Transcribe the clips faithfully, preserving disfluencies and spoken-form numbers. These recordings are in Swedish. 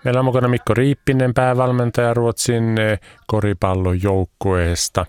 Meillä on mukana Mikko Riippinen, päävalmentaja Ruotsin koripallojoukkueesta.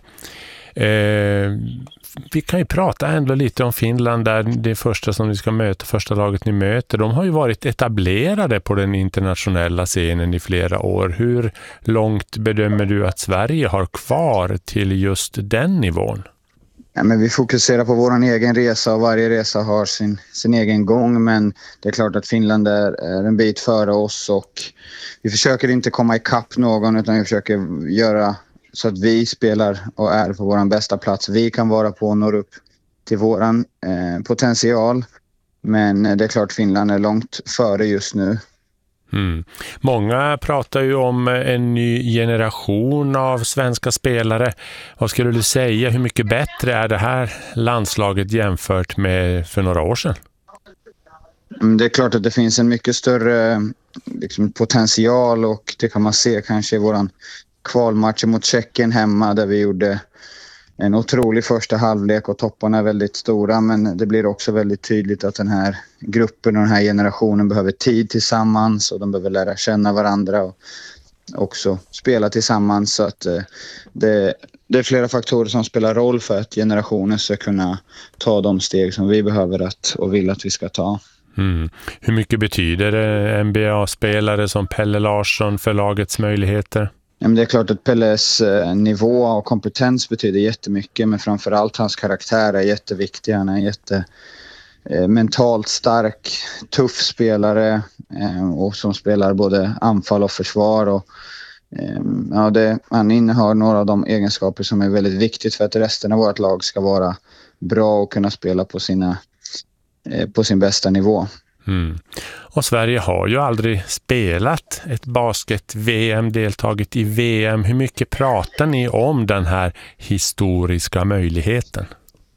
Eh, vi kan ju prata ändå lite om Finland där, det första som ni ska möta, första laget ni möter. De har ju varit etablerade på den internationella scenen i flera år. Hur långt bedömer du att Sverige har kvar till just den nivån? Ja, men vi fokuserar på vår egen resa och varje resa har sin, sin egen gång, men det är klart att Finland är, är en bit före oss och vi försöker inte komma ikapp någon utan vi försöker göra så att vi spelar och är på vår bästa plats. Vi kan vara på och nå upp till vår eh, potential, men det är klart Finland är långt före just nu. Mm. Många pratar ju om en ny generation av svenska spelare. Vad skulle du säga, hur mycket bättre är det här landslaget jämfört med för några år sedan? Det är klart att det finns en mycket större liksom, potential och det kan man se kanske i våran kvalmatch mot Tjeckien hemma där vi gjorde en otrolig första halvlek och topparna är väldigt stora, men det blir också väldigt tydligt att den här gruppen och den här generationen behöver tid tillsammans och de behöver lära känna varandra och också spela tillsammans, så att det, det är flera faktorer som spelar roll för att generationen ska kunna ta de steg som vi behöver att, och vill att vi ska ta. Mm. Hur mycket betyder N B A-spelare som Pelle Larsson för lagets möjligheter? Ja, men det är klart att Pelles eh, nivå och kompetens betyder jättemycket, men framförallt hans karaktär är jätteviktig. Han är en jätte, eh, mentalt stark, tuff spelare eh, och som spelar både anfall och försvar. Och, eh, ja, det, han innehar några av de egenskaper som är väldigt viktigt för att resten av vårt lag ska vara bra och kunna spela på, sina, eh, på sin bästa nivå. Mm. Och Sverige har ju aldrig spelat ett basket-V M, deltagit i V M. Hur mycket pratar ni om den här historiska möjligheten?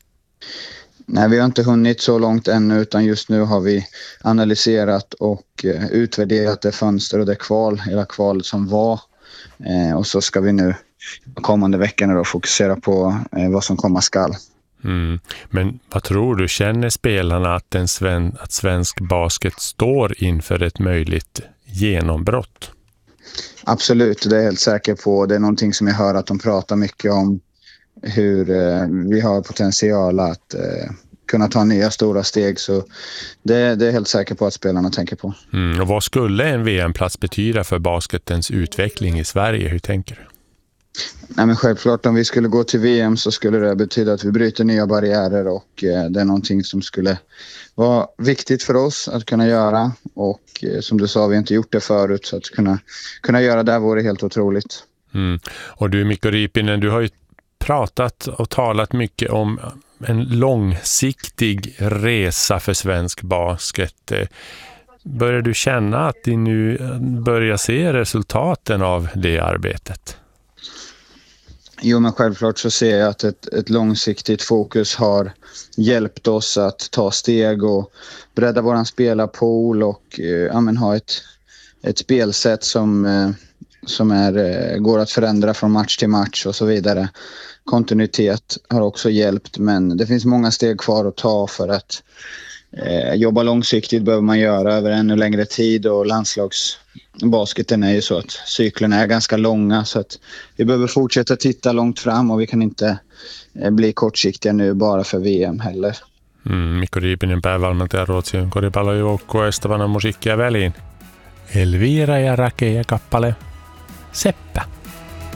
Nej, vi har inte hunnit så långt ännu, utan just nu har vi analyserat och eh, utvärderat det fönster och det kval, hela kvalet som var. Eh, och så ska vi nu kommande veckorna då fokusera på eh, vad som komma skall. Mm. Men vad tror du, känner spelarna att, en sven, att svensk basket står inför ett möjligt genombrott? Absolut, det är jag helt säker på. Det är någonting som jag hör att de pratar mycket om, hur eh, vi har potential att eh, kunna ta nya stora steg, så det, det är jag helt säker på att spelarna tänker på. Mm. Och vad skulle en V M-plats betyda för basketens utveckling i Sverige? Hur tänker du? Nej, men självklart, om vi skulle gå till V M så skulle det betyda att vi bryter nya barriärer och eh, det är någonting som skulle vara viktigt för oss att kunna göra och eh, som du sa, vi har inte gjort det förut, så att kunna, kunna göra det vore helt otroligt. Mm. Och du Mikko Riippinen, du har ju pratat och talat mycket om en långsiktig resa för svensk basket. Börjar du känna att ni nu börjar se resultaten av det arbetet? Jo, men självklart så ser jag att ett, ett långsiktigt fokus har hjälpt oss att ta steg och bredda våran spelarpool och eh, ja, men ha ett, ett spelsätt som, eh, som är, eh, går att förändra från match till match och så vidare. Kontinuitet har också hjälpt, men det finns många steg kvar att ta för att eh, jobba långsiktigt behöver man göra över ännu längre tid, och landslagsbasketen är ju så att cyklerna är ganska långa, så att vi behöver fortsätta titta långt fram och vi kan inte eh, bli kortsiktiga nu bara för V M heller. Mm, Mikko Riippinen, päävalmentaja Ruotsin koripallojoukkueesta, vanhan musiikkia väliin. Elvira ja Rake ja kappale Seppä.